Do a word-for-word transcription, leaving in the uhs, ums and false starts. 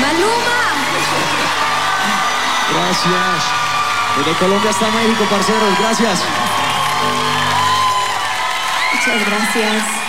Maluma. Gracias. Desde Colombia hasta México, parceros. Gracias. Muchas gracias.